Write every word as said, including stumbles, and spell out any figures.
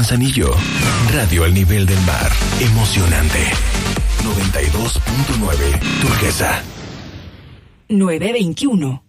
Manzanillo. Radio al nivel del mar. Emocionante. noventa y dos punto nueve Turquesa. nueve veintiuno.